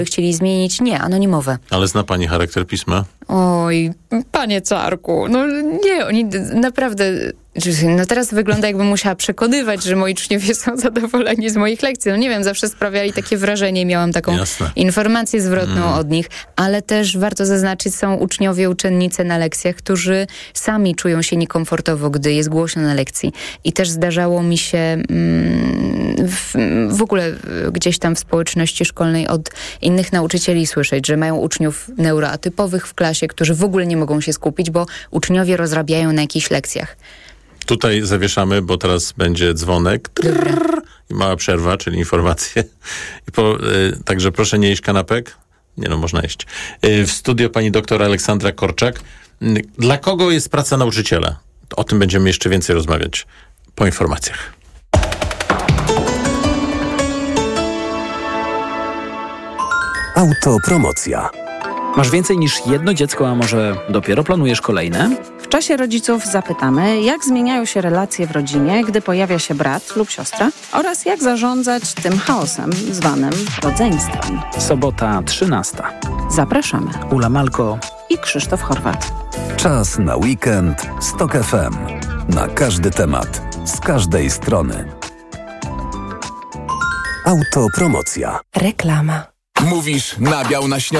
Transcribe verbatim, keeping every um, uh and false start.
chcieli zmienić, nie, anonimowe. Ale zna pani charakter pisma? Oj, panie Czarku, no nie, oni naprawdę... No teraz wygląda, jakbym musiała przekonywać, że moi uczniowie są zadowoleni z moich lekcji. No nie wiem, zawsze sprawiali takie wrażenie, miałam taką Jasne. informację zwrotną mm. od nich, ale też warto zaznaczyć, są uczniowie, uczennice na lekcjach, którzy sami czują się niekomfortowo, gdy jest głośno na lekcji. I też zdarzało mi się mm, w, w ogóle gdzieś tam w społeczności szkolnej od innych nauczycieli słyszeć, że mają uczniów neuroatypowych w klasie, którzy w ogóle nie mogą się skupić, bo uczniowie rozrabiają na jakichś lekcjach. Tutaj zawieszamy, bo teraz będzie dzwonek. Trrr, i mała przerwa, czyli informacje. I po, y, także proszę nie jeść kanapek. Nie no, można jeść. Y, w studio pani doktor Aleksandra Korczak. Y, dla kogo jest praca nauczyciela? O tym będziemy jeszcze więcej rozmawiać po informacjach. Autopromocja. Masz więcej niż jedno dziecko, a może dopiero planujesz kolejne? W czasie rodziców zapytamy, jak zmieniają się relacje w rodzinie, gdy pojawia się brat lub siostra oraz jak zarządzać tym chaosem zwanym rodzeństwem. Sobota trzynasta. Zapraszamy. Ula Malko I Krzysztof Horwat. Czas na weekend z Tok F M. Na każdy temat, z każdej strony. Autopromocja. Reklama. Mówisz nabiał na śniadanie.